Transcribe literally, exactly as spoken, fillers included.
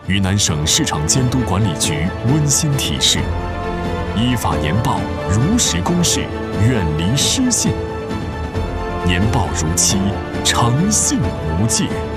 云南省市场监督管理局温馨提示：依法年报，如实公示，远离失信。年报如期，诚信无界。